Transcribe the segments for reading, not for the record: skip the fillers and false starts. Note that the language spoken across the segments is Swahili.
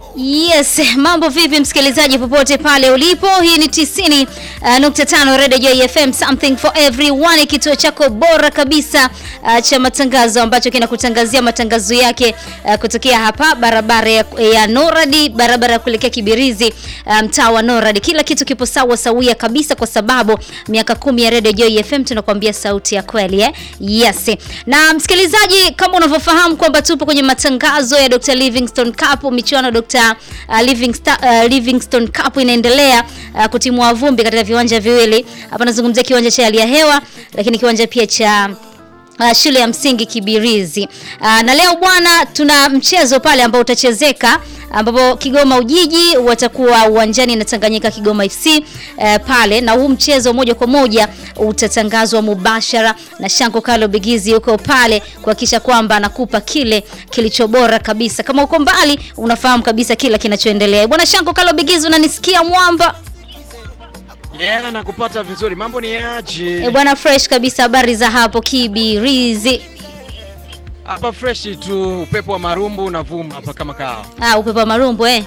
Yes, mambo vipi msikilizaji popote pale ulipo? Hii ni 90.5 Radio Joy FM, something for everyone, kituo chako bora kabisa cha matangazo ambacho kinakutangazia matangazo yake kutokea hapa barabara ya Noradi, barabara ya kuelekea Kibirizi, mtaa wa Noradi. Kila kitu kipo sawa sawia kabisa kwa sababu miaka 10 ya Radio Joy FM tunakuambia sauti ya kweli Yes. Na msikilizaji, kama unavyofahamu kwamba tupo kwenye matangazo ya Dr. Livingstone Cup, michuano Dr. Livingstone Cup inaendelea kutimua vumbi katika viwanja viwili. Hapa nazungumzia kiwanja cha hali ya hewa, lakini kiwanja pia cha shule ya msingi Kibirizi. Na leo bwana, tuna mchezo pale ambao utachezeka, ambapo Kigoma Ujiji watakuwa uwanjani na Tanganyika Kigoma FC pale, na huu mchezo moja kwa moja utatangazwa mubashara na Shanko Kalo Bigizi yuko pale kuhakikisha kwamba anakupa kile kilichobora kabisa. Kama uko mbali unafahamu kabisa kila kinachoendelea. Bwana Shanko Kalo Bigizi, unanisikia mwamba? Yeah, nakupata vizuri. Mambo ni aje? Bwana fresh kabisa, habari za hapo Kibirizi? Hapa fresh tu, upepo wa marumbu unavuma hapa kama kawa. Upepo wa marumbu Yeah.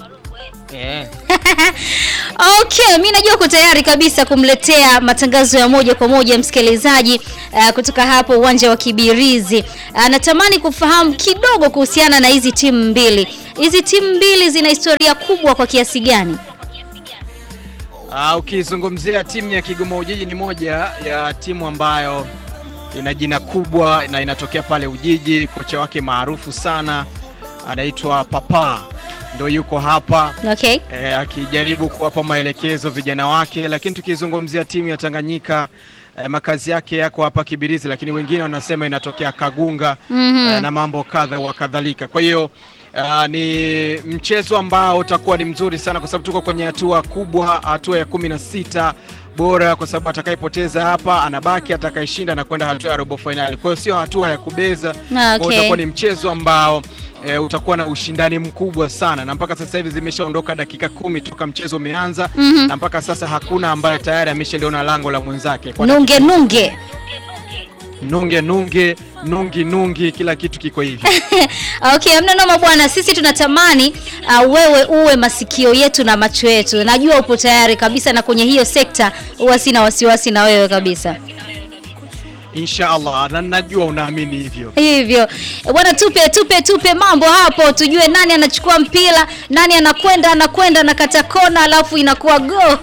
Okay, mimi najua uko tayari kabisa kumletea matangazo ya moja kwa moja msikilizaji kutoka hapo uwanja wa Kibirizi. Natamani kufahamu kidogo kuhusiana na hizi timu mbili. Hizi timu mbili zina historia kubwa kwa kiasi gani? Ukizungumzia timu ya Kigoma Ujiji, ni moja ya timu ambayo ina jina kubwa na inatokea pale Ujiji. Kocha wake maarufu sana anaitwa Papa, ndio yuko hapa. Okay. Akijaribu kuwapa maelekezo vijana wake. Lakini tukizungumzia timu ya Tanganyika, makazi yake yako hapa Kibirizi, lakini wengine wanasema inatokea Kagunga na mambo kadha wa kadhalika. Kwa hiyo ni mchezo ambao utakuwa ni mzuri sana, kwa sababu tuko kwenye hatua kubwa, hatua ya 16 bora, kwa sababu atakayepoteza hapa anabaki, atakayeshinda na kwenda hatua ya robo finali. Kwa hiyo sio hatua ya kubeza. Okay. Utakuwa ni mchezo ambao utakuwa na ushindani mkubwa sana, na mpaka sasa hivi zimeshaondoka dakika 10 toka mchezo umeanza, na mpaka sasa hakuna ambaye tayari ameshaliona lango la mwenzake. Nungi, kila kitu kiko hivi. Okay, hamna noma bwana, sisi tunatamani wewe uwe masikio yetu na macho yetu. Najua upo tayari kabisa, na kwenye hiyo sekta huwa sina wasiwasi na wewe kabisa. Inshallah, na najua unaamini hivyo. Bwana, tupe mambo hapo, tujue nani anachukua mpira, nani anakwenda na kata kona alafu inakuwa go.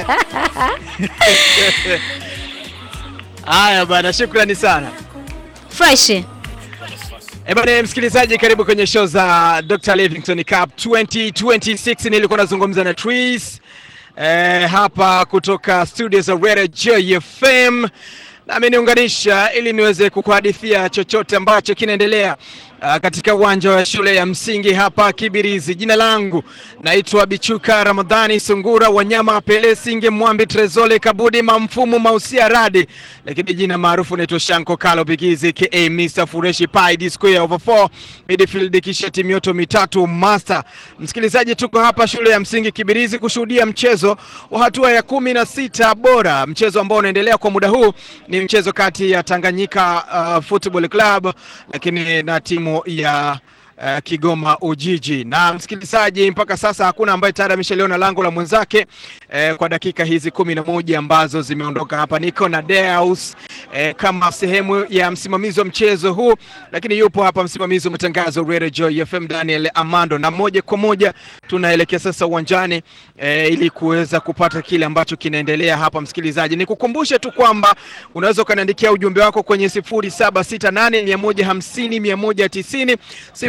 Haya bwana, shukrani sana. Fresh. Bwana msikilizaji, karibu kwenye show za Dr. Livingstone Cup 2026. Nilikuwa nazungumza na Tris hapa kutoka studios za Radio Joy FM, na ameniunganisha ili niweze kukuhadithia chochote ambacho kinaendelea katika uwanja wa shule ya msingi hapa Kibirizi. Jina langu naitwa Bichuka Ramadhani Sungura, Wanyama Pele Singe Mwambi Trezole Kabudi Mamfumu Mausia Radi, lakini jina maarufu naitwa Shanko Kalo Bigizi ka Mr. Fureshi Pai D square over 4 midfield kisha timioto mitatu master. Msikilizaji, tuko hapa shule ya msingi Kibirizi kushuhudia mchezo wa hatua ya 16 bora. Mchezo ambao unaendelea kwa muda huu ni mchezo kati ya Tanganyika Football Club lakini na timu ya Kigoma Ujiji. Na msikilizaji, mpaka sasa hakuna ambaye tayari ameshaliona lango la mwenzake kwa dakika hizi 11 ambazo zimeondoka hapa. Niko na Deus kama sehemu ya msimamizi wa mchezo huu, lakini yupo hapa msimamizi wa matangazo Radio Joy FM Daniel Amando, na moja kwa moja tunaelekea sasa uwanjani ili kuweza kupata kile ambacho kinaendelea hapa. Msikilizaji, nikukumbushe tu kwamba unaweza kuniandikia ujumbe wako kwenye 0768150190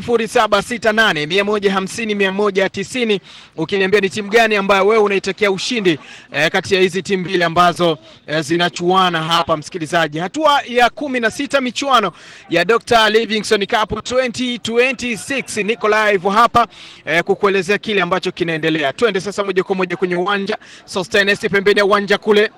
0768150190 ukiniambia ni timu gani ambayo wewe unaitakia ushindi kati ya hizi timu mbili ambazo zinachuana hapa. Msikilizaji, hatua ya 16 michuano ya Dr. Livingstone Cup 2026, niko live hapa kukuelezea kile ambacho kinaendelea. Twende sasa moja kwa moja kwenye uwanja. Sostenes pembeni ya uwanja kule.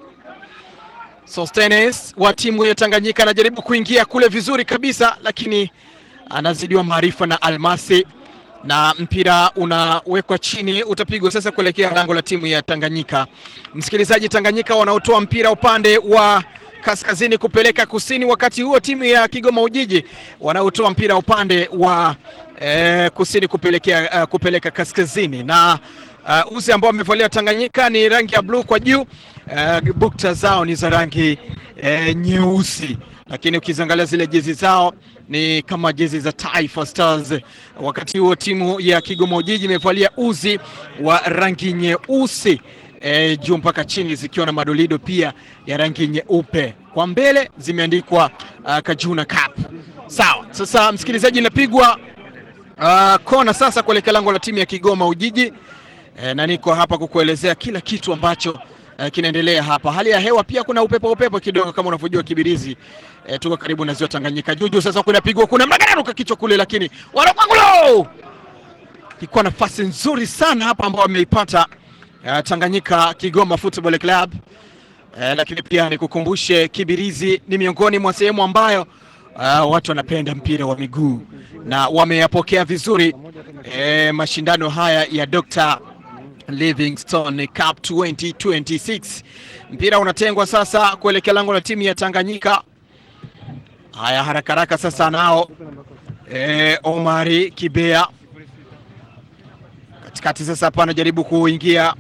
Sostenes wa timu ya Tanganyika anajaribu kuingia kule vizuri kabisa, lakini anazidiwa maarifa na Almasi, na mpira unawekwa chini, utapigwa sasa kuelekea lango la timu ya Tanganyika. Msikilizaji, Tanganyika wanaotoa mpira upande wa kaskazini kupeleka kusini, wakati huo timu ya Kigoma Ujiji wanaotoa mpira upande wa kusini kupeleka kaskazini, na uzi ambao wamevalia Tanganyika ni rangi ya blue kwa juu, bukta zao ni za rangi nyeusi, lakini ukiangalia zile jezi zao ni kama jezi za Taifa Stars. Wakati huo timu ya Kigoma Ujiji imevalia uzi wa rangi nyeusi juu mpaka chini, zikiwa na madolido pia ya rangi nyeupe. Kwa mbele zimeandikwa Kajuna Cup. Sawa, sasa msikilizaji, inapigwa kona sasa kuelekea lango la timu ya Kigoma Ujiji, na niko hapa kukuelezea kila kitu ambacho kinaendelea hapa. Hali ya hewa pia kuna upepo kidogo kama unavyojua Kibirizi, tuko karibu na ziwa Tanganyika. Juju sasa kunapigwa, kuna mnagaruka kichwa kule, lakini wanapangulo ilikuwa nafasi nzuri sana hapa ambao wameipata Tanganyika Kigoma Football Club. Lakini pia nikukumbushe Kibirizi ni miongoni mwa sehemu ambayo watu wanapenda mpira wa miguu na wameyapokea vizuri mashindano haya ya Dr. Livingstone Cup 2026. Mpira unatengwa sasa kuelekea lango la timu ya Tanganyika. Haya, haraka sasa nao Omari Kibea katikati sasa hapa anajaribu kuingia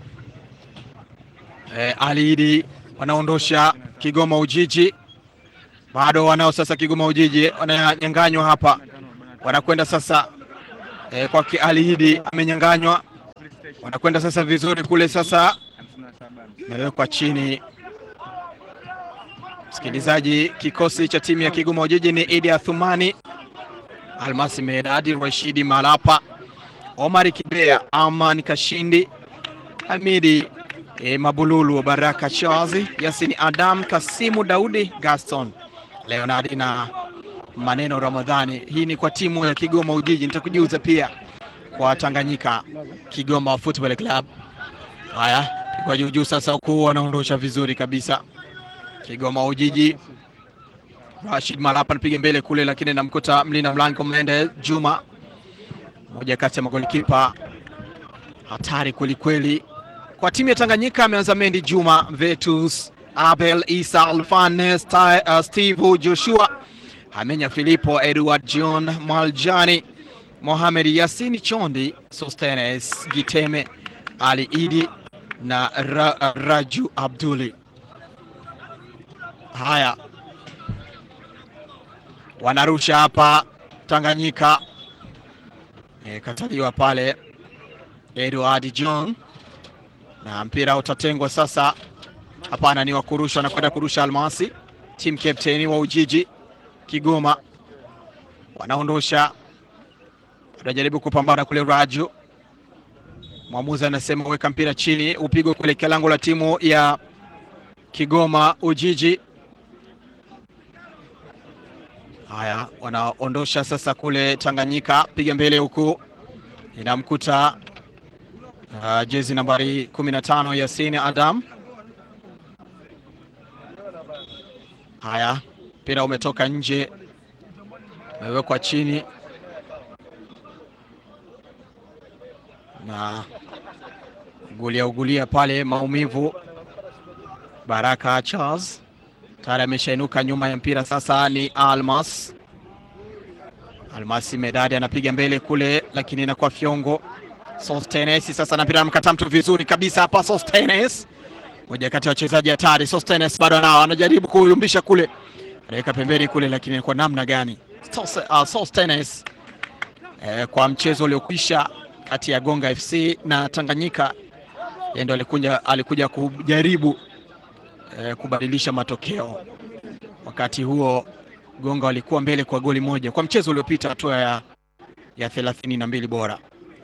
Alidi, wanaondosha Kigoma Ujiji, bado wanao sasa Kigoma Ujiji wananyanganywa hapa, wanakwenda sasa kwa Alidi, amenyanganywa, wanakwenda sasa vizuri kule, sasa imewekwa chini. Msikilizaji, kikosi cha timu ya Kigoma Ujiji ni Idi Athumani, Almasi Medadi, Rashidi Malapa, Omari Kibea, Aman Kashindi, Hamidi Mabululu, Baraka Chazi, Yasini Adam, Kasimu Daudi, Gaston Leonardi na Maneno Ramadhani. Hii ni kwa timu ya Kigoma Ujiji. Nitakujuza pia kwa Tanganyika Kigoma Football Club. Haya, kwa juu sasa huko wanaondosha vizuri kabisa Kigoma Ujiji. Rashid Malapa anapiga mbele kule, lakini namkuta mlinda mlango Mende Juma, mmoja kati ya magolikipa hatari kweli kwa timu ya Tanganyika. Ameanza Mendi Juma, Vetus Abel, Isa Alfan, Steve Joshua, Hamenya Filipo, Edward John Maljani, Mohamed Yasini Chondi, Sostenes Giteme, Ali Idi na Raju Abduli. Haya, wanarusha hapa Tanganyika, kataliwa pale Edward John, na mpira utatengwa sasa. Hapana, ni wa kurusha, na kwenda kurusha Almasi, team captain wa Ujiji Kigoma, wanaondosha, wanajaribu kupambana kule. Raju, mwamuzi anasema weka mpira chini, upigwe kuelekea lango la timu ya Kigoma Ujiji. Haya, wanaondosha sasa kule Tanganyika, piga mbele huku, inamkuta jezi nambari 15 Yasini Adam. Haya, mpira umetoka nje, umewekwa chini na ugulia pale, maumivu. Baraka Charles tayari ameshainuka nyuma ya mpira, sasa ni Almasi Medadi anapiga mbele kule, lakini inakuwa Fiongo. Sostenes sasa na mpira anamkata mtu vizuri kabisa hapa. Sostenes, moja kati ya wachezaji hatari. Sostenes bado nao anajaribu kuyumbisha kule, anaweka pembeni kule, lakini kwa namna gani Sostenes kwa mchezo uliokwisha kati ya Gonga FC na Tanganyika, yeye ndo alikuja kujaribu kubadilisha matokeo. Wakati huo Gonga walikuwa mbele kwa goli moja kwa mchezo uliopita, hatua ya 32 bora.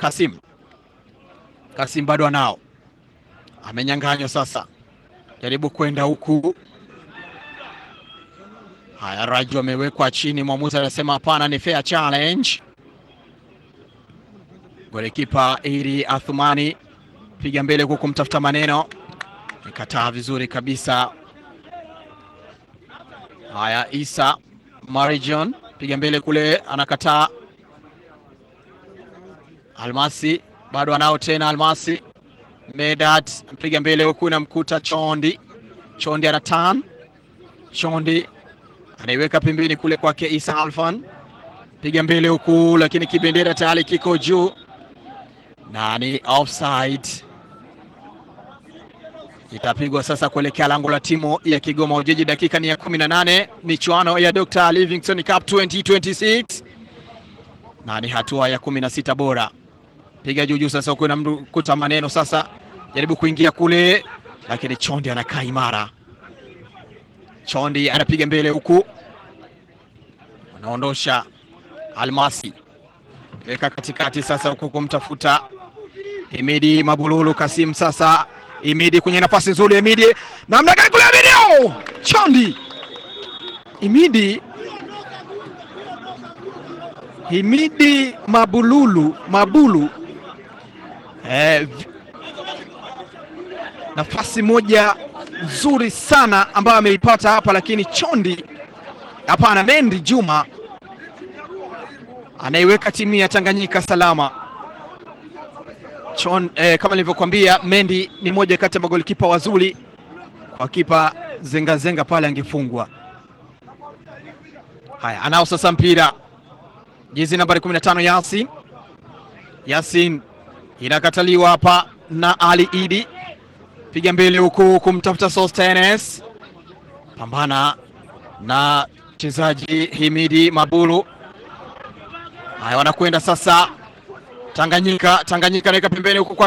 Kasim bado anao, amenyanganywa sasa, jaribu kwenda huku. Haya, Raju amewekwa chini, mwamuzi anasema hapana, ni fair challenge. Golikipa Iri Athumani piga mbele huku kumtafuta Maneno, nikataa vizuri kabisa. Haya, Isa Marijon piga mbele kule, anakataa. Almasi bado anao tena, Almasi Medad piga mbele huku, namkuta Chondi anatan, Chondi anaiweka pembeni kule kwake Isa Alfan. piga mbele huku, lakini kibendera tayari kiko juu na ni offside. Itapigwa sasa kuelekea lango la timu ya Kigoma Ujiji. Dakika ni ya 18, michuano ya Dr. Livingstone Cup 2026 na ni hatua ya 16 bora. Piga juu sasa, kuna mkuta maneno sasa, jaribu kuingia kule, lakini Chondi anakaa imara. Chondi anapiga mbele huku, anaondosha Almasi, weka katikati sasa huku kumtafuta Himidi Mabululu Kasim. Sasa Himidi kwenye nafasi nzuri, Himidi namna gani kule, Himidi Chondi, Himidi Mabulu nafasi moja nzuri sana ambayo ameipata hapa, lakini Chondi hapana, Mendi Juma anaiweka timu ya Tanganyika salama. Kama nilivyokuambia, Mendi ni moja kati ya magolikipa wazuri, kwa kipa zenga pale angefungwa. Haya, anao sasa mpira jezi nambari 15 Yasin inakataliwa hapa na Ali Idi, piga mbele huku kumtafuta Sostenes, pambana na mchezaji Himidi Mabulu. Haya, wanakwenda sasa Tanganyika naweka pembeni huku kwa